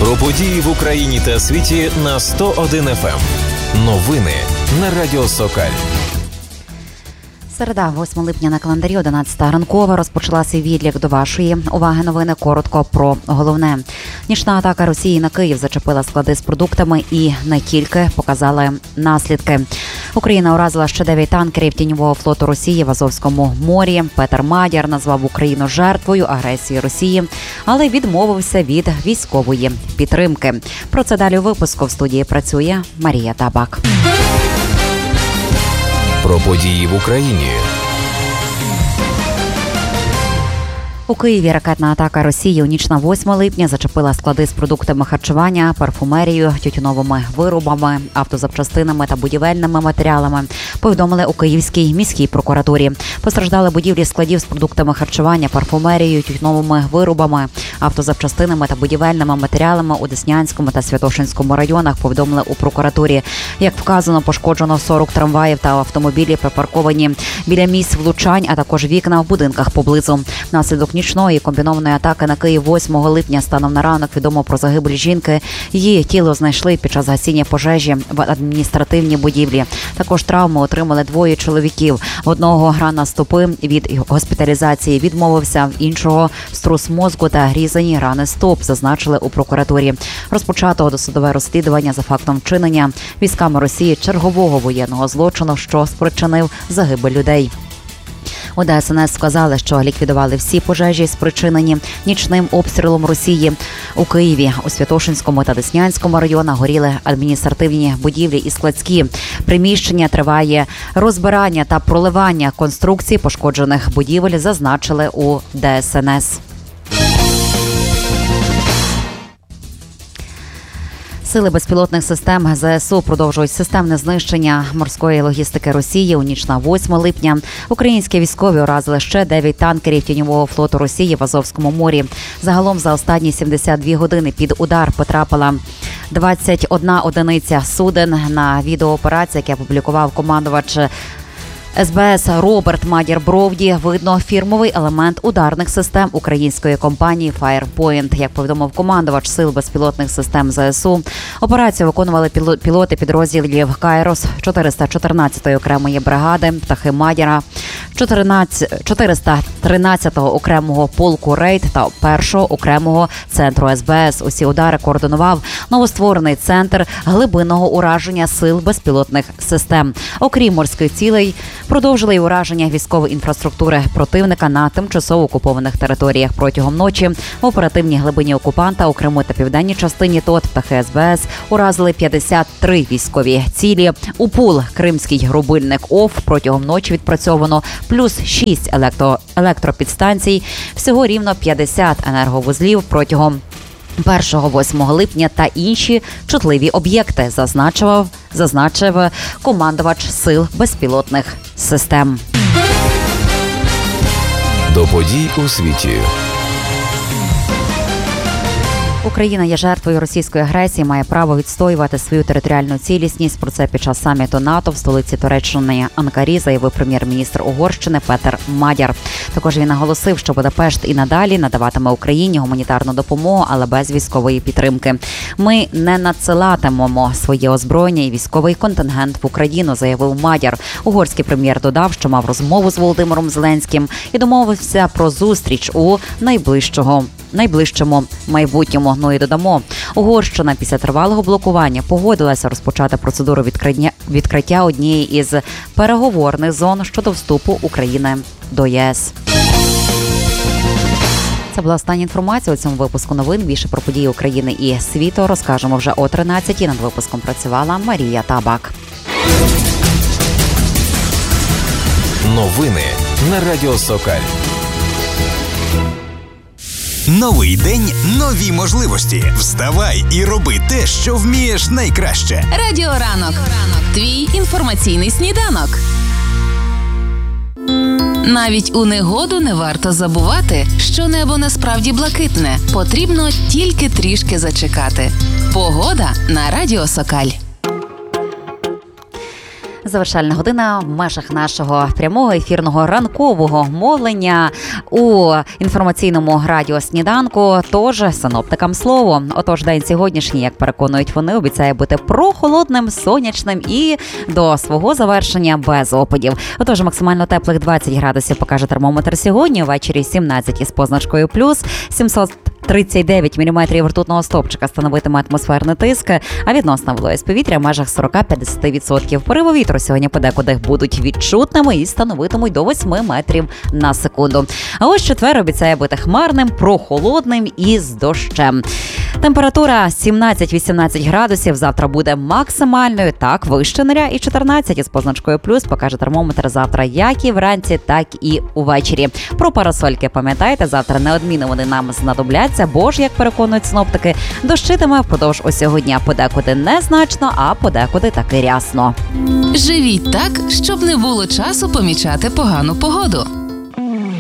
Про події в Україні та світі на 101 FM. Новини на Радіо Сокаль. Середа, 8 липня на календарі, 11 ранкова. Розпочала свій відлік до вашої уваги новини. Коротко про головне. Нічна атака Росії на Київ зачепила склади з продуктами і не тільки, показали наслідки. Україна уразила ще 9 танкерів тіньового флоту Росії в Азовському морі. Петер Мадяр назвав Україну жертвою агресії Росії, але відмовився від військової підтримки. Про це далі у випуску. В студії працює Марія Табак. Про події в Україні. У Києві ракетна атака Росії у ніч на 8 липня зачепила склади з продуктами харчування, парфумерією, тютюновими виробами, автозапчастинами та будівельними матеріалами, повідомили у Київській міській прокуратурі. Постраждали будівлі складів з продуктами харчування, парфумерією, тютюновими виробами, автозапчастинами та будівельними матеріалами у Деснянському та Святошинському районах, повідомили у прокуратурі. Як вказано, пошкоджено 40 трамваїв та автомобілі, припарковані біля місць влучань, а також вікна в будинках поблизу. Внаслідок нічної комбінованої атаки на Київ 8 липня станом на ранок відомо про загибель жінки. Її тіло знайшли під час гасіння пожежі в адміністративній будівлі. Також травми отримали 2 чоловіків. В одного рана стопи від госпіталізації відмовився, в іншого струс мозку та різані рани стоп, зазначили у прокуратурі. Розпочато досудове розслідування за фактом вчинення військами Росії чергового воєнного злочину, що спричинив загибель людей. У ДСНС сказали, що ліквідували всі пожежі, спричинені нічним обстрілом Росії. У Києві, у Святошинському та Деснянському районах горіли адміністративні будівлі і складські приміщення. Триває розбирання та проливання конструкцій пошкоджених будівель, зазначили у ДСНС. Сили безпілотних систем ЗСУ продовжують системне знищення морської логістики Росії. У ніч на 8 липня українські військові уразили ще 9 танкерів тіньового флоту Росії в Азовському морі. Загалом за останні 72 години під удар потрапила 21 одиниця суден. На відеооперації, яке опублікував командувач СБС Роберт Мадяр Бровді, видно фірмовий елемент ударних систем української компанії Firepoint. Як повідомив командувач сил безпілотних систем ЗСУ, операцію виконували пілоти підрозділів Кайрос 414-ї окремої бригади птахи Мадяра, 413-го окремого полку Рейд та 1-го окремого центру СБС. Усі удари координував новостворений центр глибинного ураження сил безпілотних систем. Окрім морських цілей, продовжили й ураження військової інфраструктури противника на тимчасово окупованих територіях. Протягом ночі в оперативній глибині окупанта у Криму та південній частині ТОТ птахи СБС уразили 53 військові цілі. У ПУЛ Кримський рубильник ОФ протягом ночі відпрацьовано плюс 6 електропідстанцій, всього рівно 50 енерговузлів протягом 1-8 липня та інші чутливі об'єкти, зазначив командувач сил безпілотних систем. До подій у світі. Україна є жертвою російської агресії, має право відстоювати свою територіальну цілісність. Про це під час саміту НАТО в столиці Туреччини Анкарі заявив прем'єр-міністр Угорщини Петер Мадяр. Також він наголосив, що Будапешт і надалі надаватиме Україні гуманітарну допомогу, але без військової підтримки. Ми не надсилатимемо своє озброєння і військовий контингент в Україну, заявив Мадяр. Угорський прем'єр додав, що мав розмову з Володимиром Зеленським і домовився про зустріч у найближчому майбутньому. Ну і додамо, Угорщина після тривалого блокування погодилася розпочати процедуру відкриття однієї із переговорних зон щодо вступу України до ЄС. Це була остання інформація у цьому випуску новин. Більше про події України і світу розкажемо вже о 13-й. Над випуском працювала Марія Табак. Новини на Радіо Сокаль. Новий день, нові можливості. Вставай і роби те, що вмієш найкраще. Радіо Ранок. Твій інформаційний сніданок. Навіть у негоду не варто забувати, що небо насправді блакитне. Потрібно тільки трішки зачекати. Погода на Радіо Сокаль. Завершальна година в межах нашого прямого ефірного ранкового мовлення у інформаційному радіосніданку. Тож синоптикам слово. Отож, день сьогоднішній, як переконують вони, обіцяє бути прохолодним, сонячним і до свого завершення без опадів. Отож, максимально теплих 20 градусів покаже термометр сьогодні. Ввечері 17 із позначкою плюс, 739 міліметрів ртутного стовпчика становитиме атмосферний тиск, а відносна вологість повітря в межах 40-50%. Пориви вітру сьогодні подекуди будуть відчутними і становитимуть до 8 метрів на секунду. А ось четвер обіцяє бути хмарним, прохолодним і з дощем. Температура 17-18 градусів завтра буде максимальною, так вище нуля, і 14 із позначкою плюс покаже термометр завтра як і вранці, так і увечері. Про парасольки пам'ятайте, завтра неодмінно вони нам знадобляться, бо ж, як переконують синоптики, дощитиме впродовж усього дня подекуди незначно, а подекуди таки рясно. Живіть так, щоб не було часу помічати погану погоду.